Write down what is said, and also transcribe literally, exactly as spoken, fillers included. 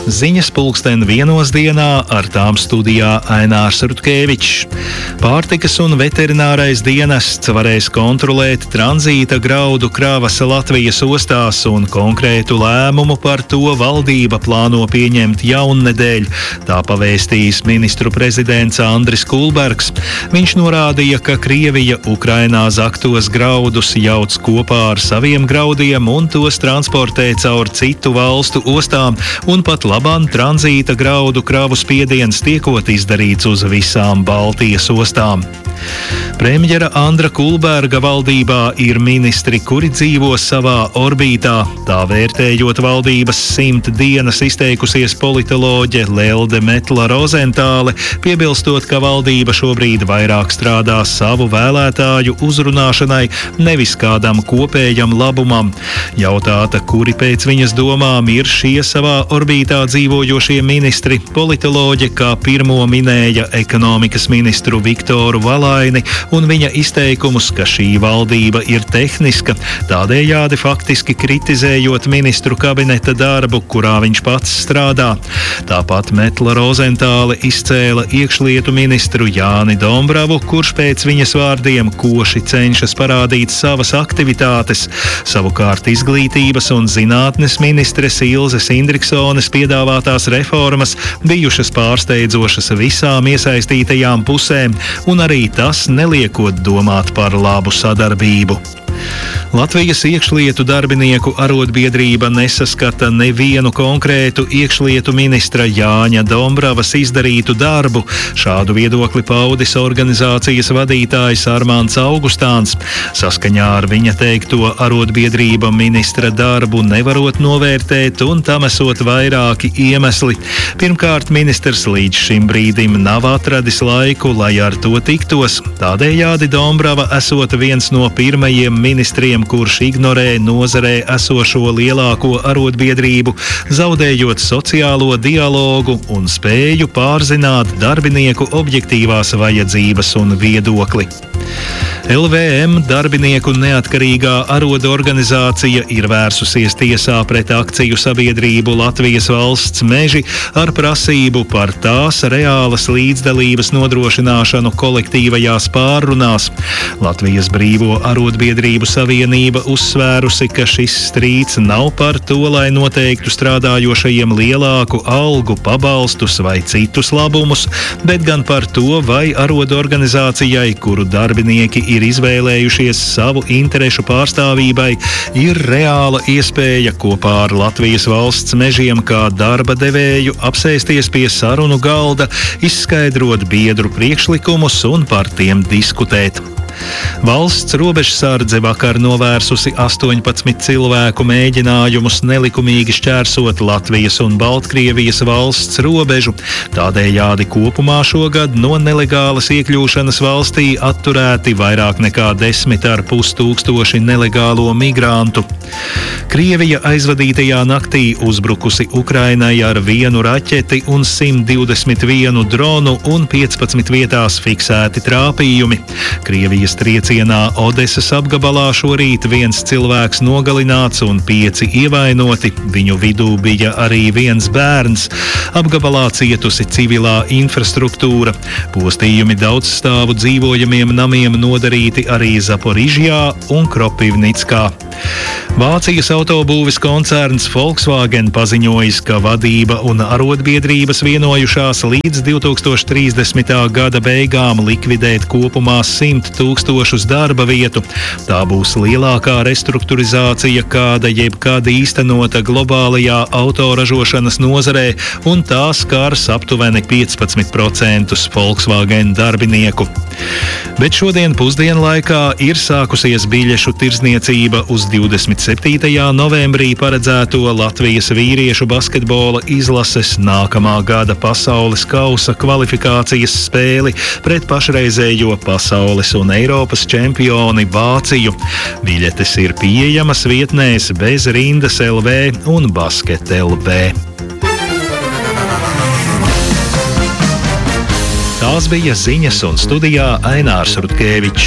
Ziņas pulksten vienos dienā, ar tām studijā Ainārs Rutkevičs. Pārtikas un veterinārais dienests varēs kontrolēt tranzīta graudu kravas Latvijas ostās, un konkrētu lēmumu par to valdība plāno pieņemt jaunnedēļ. Tā pavēstījis ministru prezidents Andris Kulbergs. Viņš norādīja, ka Krievija Ukrainā zaktos graudus jauc kopā ar saviem graudiem un tos transportē caur citu valstu ostām, un pat labam tranzīta graudu kravu spiediens tiekot izdarīts uz visām Baltijas ostām. Premjera Andra Kulberga valdībā ir ministri, kuri dzīvo savā orbītā. Tā vērtējot valdības simt dienas izteikusies politoloģe Lelde Metla-Rozentāle, piebilstot, ka valdība šobrīd vairāk strādā savu vēlētāju uzrunāšanai, nevis kādam kopējam labumam. Jautāta, kuri pēc viņas domām ir šie savā orbītā dzīvojošie ministri, politoloģe kā pirmo minēja ekonomikas ministru Viktoru Valaini un viņa izteikumus, ka šī valdība ir tehniska, tādējādi faktiski kritizējot ministru kabineta darbu, kurā viņš pats strādā. Tāpat Metla-Rozentāle izcēla iekšlietu ministru Jāni Dombravu, kurš pēc viņas vārdiem koši cenšas parādīt savas aktivitātes. Savukārt izglītības un zinātnes ministres Ilzes Indriksones piedāvātās reformas bijušas pārsteidzošas visām iesaistītajām pusēm, un arī tas neliekot domāt par labu sadarbību. Latvijas iekšlietu darbinieku arotbiedrība nesaskata nevienu konkrētu iekšlietu ministra Jāņa Dombravas izdarītu darbu. Šādu viedokli paudis organizācijas vadītājs Armāns Augustāns. Saskaņā ar viņa teikto, arotbiedrība ministra darbu nevarot novērtēt, un tam esot vairāki iemesli. Pirmkārt, ministrs līdz šim brīdim nav atradis laiku, lai ar to tiktos. Tādējādi Dombrava esot viens no pirmajiem ministriem, kurš ignorē nozarē esošo lielāko arotbiedrību, zaudējot sociālo dialogu un spēju pārzināt darbinieku objektīvās vajadzības un viedokli. L V M darbinieku neatkarīgā arodorganizācija ir vērsusies tiesā pret akciju sabiedrību Latvijas valsts meži ar prasību par tās reālas līdzdalības nodrošināšanu kolektīvajās pārrunās. Latvijas Brīvo arotbiedrību savienība uzsvērusi, ka šis strīds nav par to, lai noteiktu strādājošajiem lielāku algu, pabalstus vai citus labumus, bet gan par to, vai arodorganizācijai, kuru darbinieki ir izvēlējušies savu interešu pārstāvībai, ir reāla iespēja kopā ar Latvijas valsts mežiem kā darba devēju apsēsties pie sarunu galda, izskaidrot biedru priekšlikumus un par tiem diskutēt. Valsts robežsardze vakar novērsusi astoņpadsmit cilvēku mēģinājumus nelikumīgi šķērsot Latvijas un Baltkrievijas valsts robežu. Tādējādi kopumā šogad no nelegālas iekļūšanas valstī atturēti vairāk nekā desmit ar pus tūkstoši nelegālo migrantu. Krievija aizvadītajā naktī uzbrukusi Ukrainai ar vienu raķeti un simt divdesmit vienu dronu un piecpadsmit vietās fiksēti trāpījumi. Krievijas triecienā Odesas apgabalā šorīt viens cilvēks nogalināts un pieci ievainoti. Viņu vidū bija arī viens bērns. Apgabalā cietusi civilā infrastruktūra. Postījumi daudzstāvu dzīvojamiem namiem nodarīti arī Zaporižjā un Kropivnickā. Vācijas autobūves koncerns Volkswagen paziņojis, ka vadība un arotbiedrības vienojušās līdz divi tūkstoši trīsdesmitā gada beigām likvidēt kopumā simt tūkstošus darba vietu. Tā būs lielākā restruktūrizācija, kāda jebkad īstenota globālajā autoražošanas nozarē, un tā skars aptuveni piecpadsmit procentus Volkswagen darbinieku. Bet šodien pusdienlaikā ir sākusies biļešu tirdzniecība uz divdesmit septītajā novembrī paredzēto Latvijas vīriešu basketbola izlases nākamā gada pasaules kausa kvalifikācijas spēli pret pašreizējo pasaules un Eiropas čempioni Vāciju. Biļetes ir pieejamas vietnēs Bez rindas L V un Basket L V. Tās bija ziņas, un studijā Ainārs Rutkevičs.